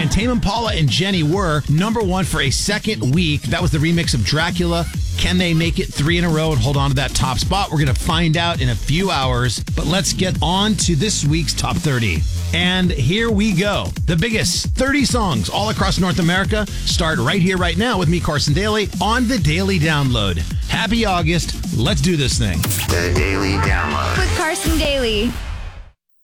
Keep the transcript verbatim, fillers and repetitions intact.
And Tame Impala and Jenny were number one for a second week. That was the remix of Dracula. Can they make it three in a row and hold on to that top spot? We're going to find out in a few hours. But let's get on to this week's Top thirty. And here we go. The biggest thirty songs all across North America start right here, right now with me, Carson Daly, on the Daily Download. Happy August. Let's do this thing. The Daily Download. With Carson Daly.